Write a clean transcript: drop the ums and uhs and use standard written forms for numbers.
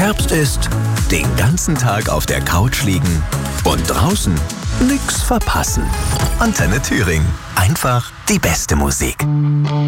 Herbst ist, den ganzen Tag auf der Couch liegen und draußen nix verpassen. Antenne Thüringen. Einfach die beste Musik.